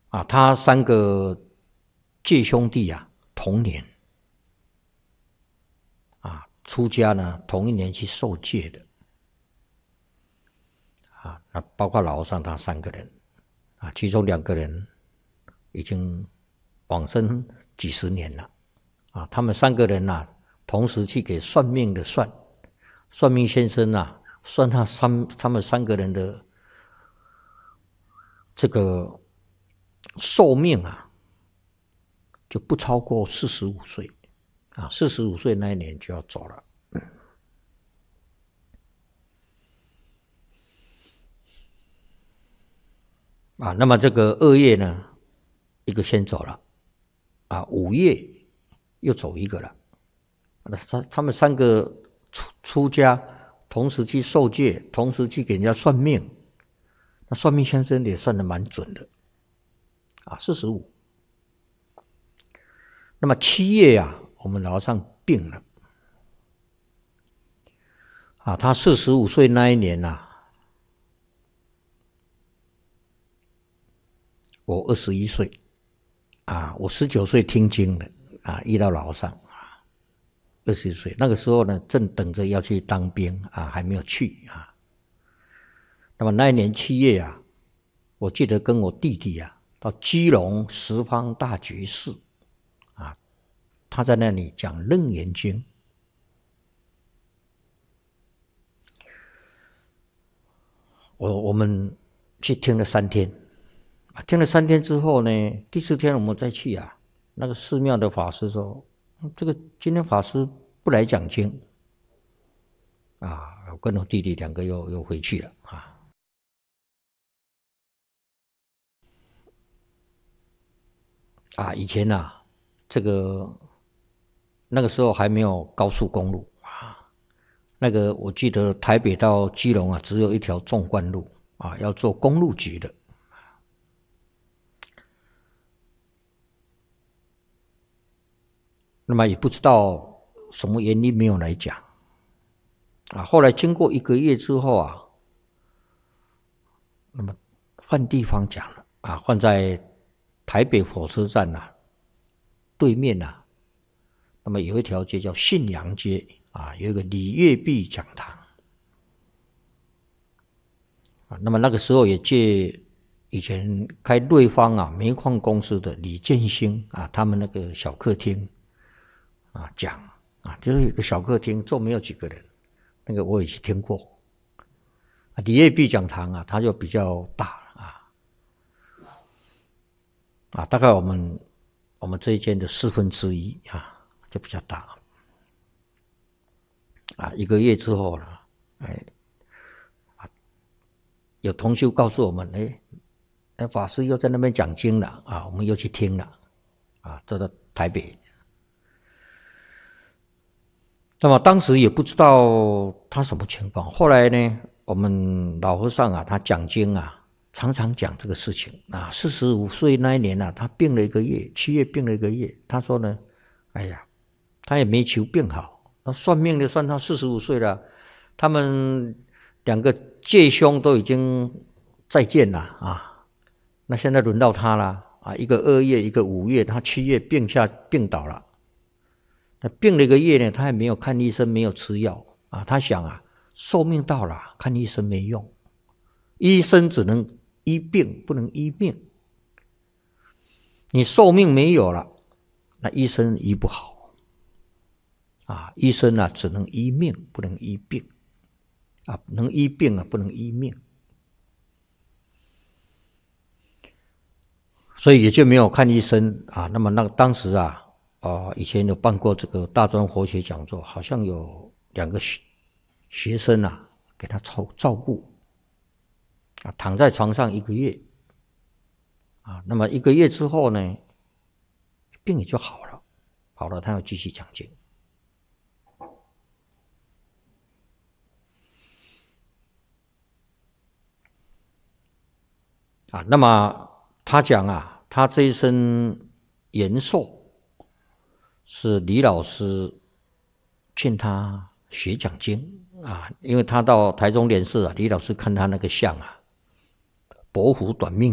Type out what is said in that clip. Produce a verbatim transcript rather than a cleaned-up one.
啊，他三个介兄弟啊，同年啊出家呢，同一年去受戒的啊，那包括老和尚他三个人啊，其中两个人已经往生几十年了啊，他们三个人啊，同时去给算命的算，算命先生啊，算他三他们三个人的这个寿命啊，就不超过四十五岁啊，四十五岁那一年就要走了。啊，那么这个二月呢，一个先走了，啊，五月又走一个了。那他他们三个出出家，同时去受戒，同时去给人家算命，那算命先生也算得蛮准的，啊，四十五。那么七月啊，我们老和尚病了，啊，他四十五岁那一年啊，我二十一岁，啊，我十九岁听经的，啊，遇到老和尚，啊，二十一岁，那个时候呢，正等着要去当兵，啊，还没有去啊。那么那一年七月啊，我记得跟我弟弟啊，到基隆十方大觉寺，啊，他在那里讲《楞严经》，我我们去听了三天。听了三天之后呢，第四天我们再去啊，那个寺庙的法师说：“这个今天法师不来讲经啊。”我跟我弟弟两个又又回去了啊。啊，以前啊，这个那个时候还没有高速公路啊，那个我记得台北到基隆啊，只有一条纵贯路啊，要坐公路局的。那么也不知道什么原因没有来讲啊。后来经过一个月之后啊，那么换地方讲了啊，换在台北火车站啊对面啊，那么有一条街叫信阳街啊，有一个李月碧讲堂啊。那么那个时候也借以前开瑞芳啊煤矿公司的李建兴啊，他们那个小客厅。啊，讲啊，就是有个小客厅，坐没有几个人，那个我也去听过。啊，李业碧讲堂啊，它就比较大啊，啊，大概我们我们这一间的四分之一啊，就比较大。啊，一个月之后呢，哎，啊，有同修告诉我们，哎，哎，法师又在那边讲经了啊，我们又去听了，啊，走到台北。那么当时也不知道他什么情况，后来呢，我们老和尚啊，他讲经啊，常常讲这个事情啊。四十五岁那一年啊，他病了一个月，七月病了一个月。他说呢，哎呀，他也没求病好，那算命的算他四十五岁了，他们两个介兄都已经再见了啊，那现在轮到他了啊，一个二月，一个五月，他七月病下病倒了。那病了一个月呢，他还没有看医生，没有吃药啊。他想啊，寿命到了，看医生没用，医生只能医病，不能医命。你寿命没有了，那医生医不好啊。医生啊，只能医命，不能医病啊，能医病啊，不能医命。所以也就没有看医生啊。那么那当时啊。哦，以前有办过这个大专佛学讲座，好像有两个学学生啊，给他照照顾啊，躺在床上一个月啊，那么一个月之后呢，病也就好了，好了，他要继续讲经啊。那么他讲啊，他这一生延寿。是李老师劝他学讲经啊，因为他到台中莲社啊，李老师看他那个相啊，跛虎短命。